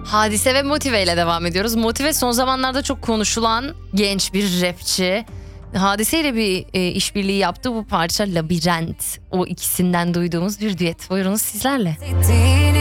Hadise ve Motive ile devam ediyoruz. Motive son zamanlarda çok konuşulan genç bir rapçi. Hadise ile bir işbirliği yaptı bu parça Labirent. O ikisinden duyduğumuz bir düet. Buyurunuz sizlerle.